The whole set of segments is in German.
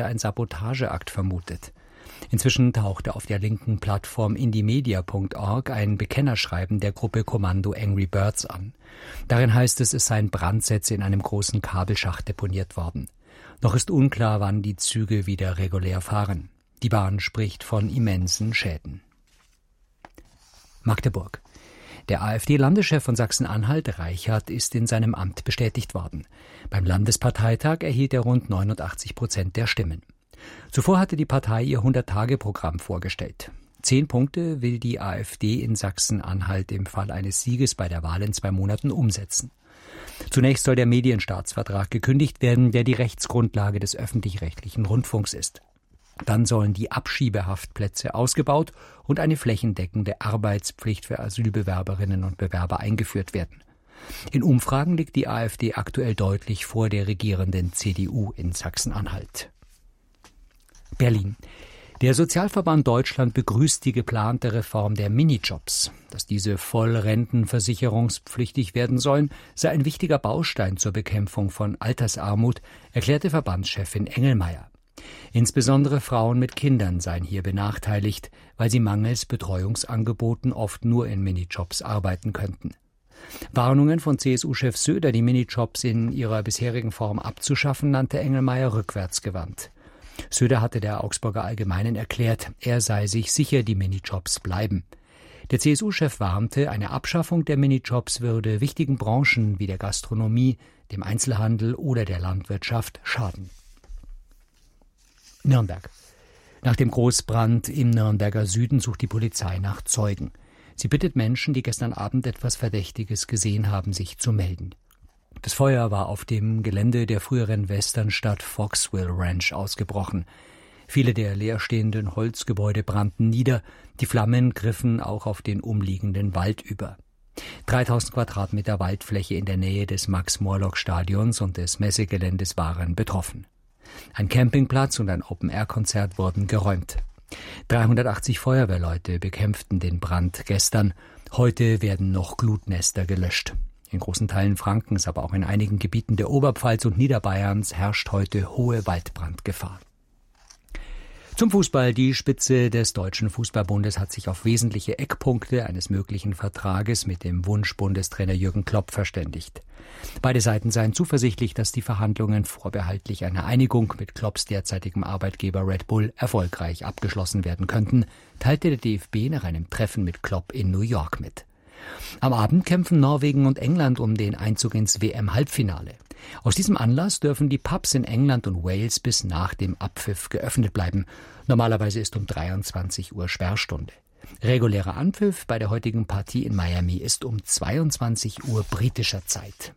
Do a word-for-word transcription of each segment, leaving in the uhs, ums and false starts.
ein Sabotageakt vermutet. Inzwischen tauchte auf der linken Plattform indymedia punkt org ein Bekennerschreiben der Gruppe Kommando Angry Birds an. Darin heißt es, es seien Brandsätze in einem großen Kabelschacht deponiert worden. Noch ist unklar, wann die Züge wieder regulär fahren. Die Bahn spricht von immensen Schäden. Magdeburg. Der AfD-Landeschef von Sachsen-Anhalt, Reichert, ist in seinem Amt bestätigt worden. Beim Landesparteitag erhielt er rund neunundachtzig Prozent der Stimmen. Zuvor hatte die Partei ihr hundert-Tage-Programm vorgestellt. Zehn Punkte will die AfD in Sachsen-Anhalt im Fall eines Sieges bei der Wahl in zwei Monaten umsetzen. Zunächst soll der Medienstaatsvertrag gekündigt werden, der die Rechtsgrundlage des öffentlich-rechtlichen Rundfunks ist. Dann sollen die Abschiebehaftplätze ausgebaut und eine flächendeckende Arbeitspflicht für Asylbewerberinnen und Bewerber eingeführt werden. In Umfragen liegt die AfD aktuell deutlich vor der regierenden C D U in Sachsen-Anhalt. Berlin. Der Sozialverband Deutschland begrüßt die geplante Reform der Minijobs. Dass diese voll rentenversicherungspflichtig werden sollen, sei ein wichtiger Baustein zur Bekämpfung von Altersarmut, erklärte Verbandschefin Engelmeier. Insbesondere Frauen mit Kindern seien hier benachteiligt, weil sie mangels Betreuungsangeboten oft nur in Minijobs arbeiten könnten. Warnungen von C S U-Chef Söder, die Minijobs in ihrer bisherigen Form abzuschaffen, nannte Engelmeier rückwärtsgewandt. Söder hatte der Augsburger Allgemeinen erklärt, er sei sich sicher, die Minijobs bleiben. Der C S U-Chef warnte, eine Abschaffung der Minijobs würde wichtigen Branchen wie der Gastronomie, dem Einzelhandel oder der Landwirtschaft schaden. Nürnberg. Nach dem Großbrand im Nürnberger Süden sucht die Polizei nach Zeugen. Sie bittet Menschen, die gestern Abend etwas Verdächtiges gesehen haben, sich zu melden. Das Feuer war auf dem Gelände der früheren Westernstadt Foxville Ranch ausgebrochen. Viele der leerstehenden Holzgebäude brannten nieder. Die Flammen griffen auch auf den umliegenden Wald über. dreitausend Quadratmeter Waldfläche in der Nähe des Max-Morlock-Stadions und des Messegeländes waren betroffen. Ein Campingplatz und ein Open-Air-Konzert wurden geräumt. dreihundertachtzig Feuerwehrleute bekämpften den Brand gestern. Heute werden noch Glutnester gelöscht. In großen Teilen Frankens, aber auch in einigen Gebieten der Oberpfalz und Niederbayerns herrscht heute hohe Waldbrandgefahr. Zum Fußball. Die Spitze des Deutschen Fußballbundes hat sich auf wesentliche Eckpunkte eines möglichen Vertrages mit dem Wunsch-Bundestrainer Jürgen Klopp verständigt. Beide Seiten seien zuversichtlich, dass die Verhandlungen vorbehaltlich einer Einigung mit Klopps derzeitigem Arbeitgeber Red Bull erfolgreich abgeschlossen werden könnten, teilte der D F B nach einem Treffen mit Klopp in New York mit. Am Abend kämpfen Norwegen und England um den Einzug ins W M-Halbfinale. Aus diesem Anlass dürfen die Pubs in England und Wales bis nach dem Abpfiff geöffnet bleiben. Normalerweise ist um dreiundzwanzig Uhr Sperrstunde. Regulärer Anpfiff bei der heutigen Partie in Miami ist um zweiundzwanzig Uhr britischer Zeit.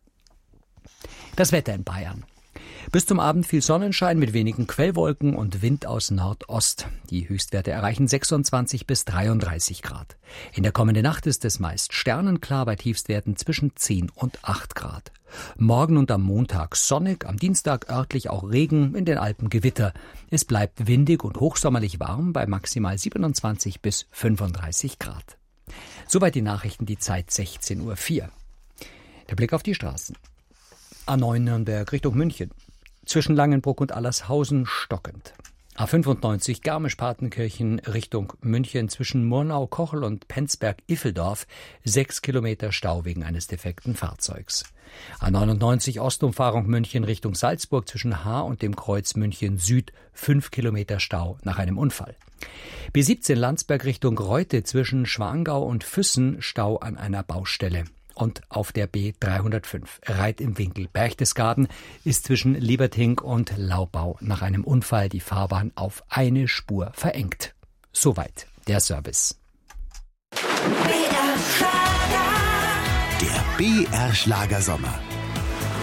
Das Wetter in Bayern. Bis zum Abend viel Sonnenschein mit wenigen Quellwolken und Wind aus Nordost. Die Höchstwerte erreichen sechsundzwanzig bis dreiunddreißig Grad. In der kommenden Nacht ist es meist sternenklar bei Tiefstwerten zwischen zehn und acht Grad. Morgen und am Montag sonnig, am Dienstag örtlich auch Regen, in den Alpen Gewitter. Es bleibt windig und hochsommerlich warm bei maximal siebenundzwanzig bis fünfunddreißig Grad. Soweit die Nachrichten, die Zeit sechzehn Uhr vier. Der Blick auf die Straßen. A neun Nürnberg Richtung München. Zwischen Langenbruck und Allershausen stockend. A fünfundneunzig Garmisch-Partenkirchen Richtung München zwischen Murnau-Kochel und Penzberg-Iffeldorf sechs Kilometer Stau wegen eines defekten Fahrzeugs. A neunundneunzig Ostumfahrung München Richtung Salzburg zwischen Haar und dem Kreuz München Süd fünf Kilometer Stau nach einem Unfall. B siebzehn Landsberg Richtung Reute zwischen Schwangau und Füssen Stau an einer Baustelle. Und auf der B dreihundertfünf Reit im Winkel Berchtesgaden ist zwischen Lieberting und Laubau nach einem Unfall die Fahrbahn auf eine Spur verengt. Soweit der Service. Der B R Schlager Sommer.